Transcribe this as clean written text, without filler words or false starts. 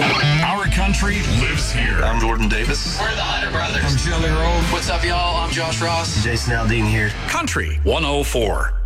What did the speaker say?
Our country lives here. I'm Jordan Davis. We're the Hunter Brothers. I'm Shelly Rowe. What's up, y'all? I'm Josh Ross. Jason Aldean here. Country 104.